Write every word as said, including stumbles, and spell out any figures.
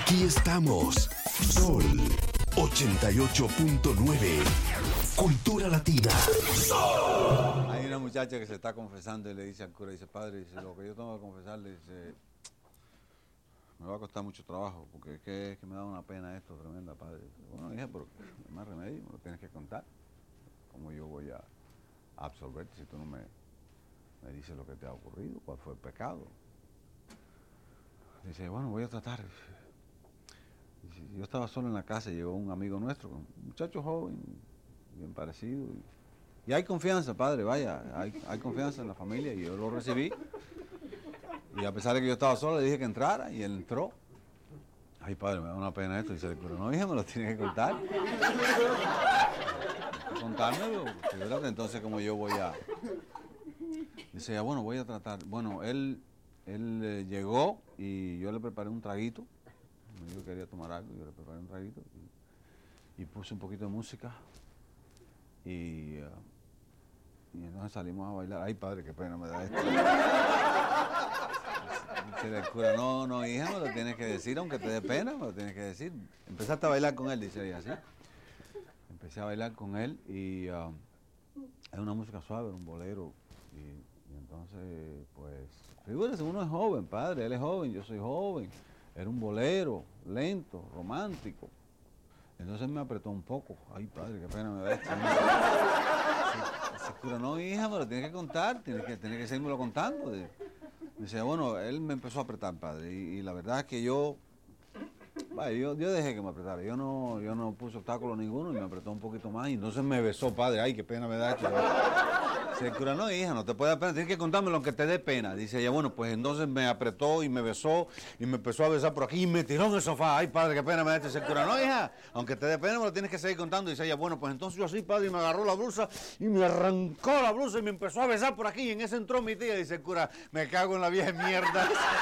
Aquí estamos. Sol ochenta y ocho punto nueve. Cultura Latina. Sol. Hay una muchacha que se está confesando y le dice al cura, dice, padre, dice, lo que yo tengo que confesarle, dice, me va a costar mucho trabajo, porque es que, es que me da una pena esto tremenda, padre. Dice, bueno, dije, pero no hay más remedio, me lo tienes que contar. ¿Cómo yo voy a absorberte si tú no me, me dices lo que te ha ocurrido? ¿Cuál fue el pecado? Dice, bueno, voy a tratar. Dice, yo estaba solo en la casa y llegó un amigo nuestro, un muchacho joven, bien parecido. Y, y hay confianza, padre, vaya, hay, hay confianza en la familia y yo lo recibí. Y a pesar de que yo estaba solo, le dije que entrara y él entró. Ay, padre, me da una pena esto. Dice, pero no, hija, me lo tienes que contar. Contármelo, fíjate, entonces como yo voy a... Dice, ya, bueno, voy a tratar. Bueno, él, él eh, llegó y yo le preparé un traguito. Me dijo que quería tomar algo, yo le preparé un traguito. Y, y puse un poquito de música. Y, uh, y entonces salimos a bailar. Ay, padre, qué pena me da esto. Dice el cura, no, no, hija, me lo tienes que decir, aunque te dé pena, me lo tienes que decir. Empezaste a bailar con él, dice ella, ¿sí? Empecé a bailar con él y uh, es una música suave, un bolero. Y, y entonces, pues, figúrese, uno es joven, padre, él es joven, yo soy joven. Era un bolero, lento, romántico. Entonces me apretó un poco. Ay, padre, qué pena me da esto. Dice, cura, no, hija, me lo tienes que contar, tienes que, tienes que seguirme contando. Dice, bueno, él me empezó a apretar, padre, y, y la verdad es que yo, vaya, yo, yo dejé que me apretara, yo no, yo no puse obstáculo ninguno y me apretó un poquito más y entonces me besó, padre, ay, qué pena me da esto. Dice el cura, no, hija, no te puede dar pena, tienes que contármelo aunque te dé pena. Dice ella, bueno, pues entonces me apretó y me besó y me empezó a besar por aquí y me tiró en el sofá. Ay, padre, qué pena me da esto. Dice el cura, no, hija, aunque te dé pena me lo tienes que seguir contando. Dice ella, bueno, pues entonces yo así, padre, y me agarró la blusa y me arrancó la blusa y me empezó a besar por aquí y en ese entró mi tía. Dice el cura, me cago en la vieja mierda.